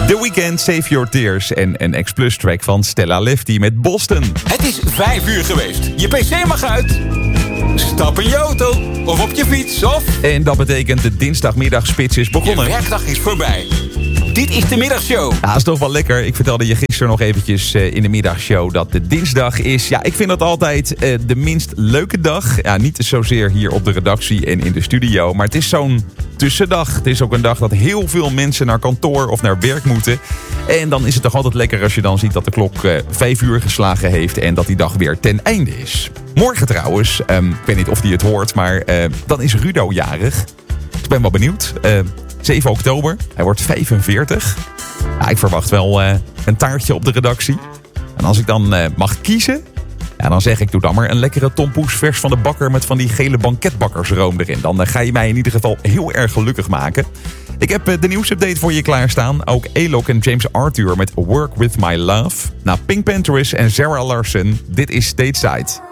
The Weeknd, Save Your Tears en een X-Plus track van Stella Lefty met Boston. Het is 5 uur geweest. Je pc mag uit. Stap in je auto of op je fiets of... En dat betekent de dinsdagmiddagspits is begonnen. Je werkdag is voorbij. Dit is de middagshow. Ja, is toch wel lekker. Ik vertelde je gisteren nog eventjes in de middagshow dat de dinsdag is. Ja, ik vind dat altijd de minst leuke dag. Ja, niet zozeer hier op de redactie en in de studio. Maar het is zo'n tussendag. Het is ook een dag dat heel veel mensen naar kantoor of naar werk moeten. En dan is het toch altijd lekker als je dan ziet dat de klok 5 uur geslagen heeft. En dat die dag weer ten einde is. Morgen trouwens, ik weet niet of die het hoort, maar dan is Rudo jarig. Ik ben wel benieuwd. 7 oktober. Hij wordt 45. Ja, ik verwacht wel een taartje op de redactie. En als ik dan mag kiezen, ja, dan zeg ik, doe dan maar een lekkere tompoes vers van de bakker met van die gele banketbakkersroom erin. Dan ga je mij in ieder geval heel erg gelukkig maken. Ik heb de nieuwsupdate voor je klaarstaan. Ook Alok en James Arthur met Work With My Love. Pink Panthers en Sarah Larson. Dit is Stateside.